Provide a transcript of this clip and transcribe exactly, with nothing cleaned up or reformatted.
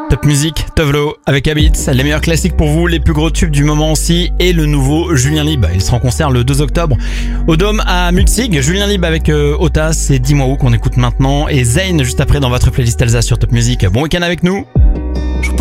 Top Music, Tovlo avec Habits, les meilleurs classiques pour vous, les plus gros tubes du moment aussi, et le nouveau Julien Lieb. Il sera en concert le deux octobre au Dôme à Mutzig. Julien Lieb avec euh, Ota, c'est Dis-moi où qu'on écoute maintenant, et Zayn juste après dans votre playlist Elsa sur Top Music. Bon week-end avec nous.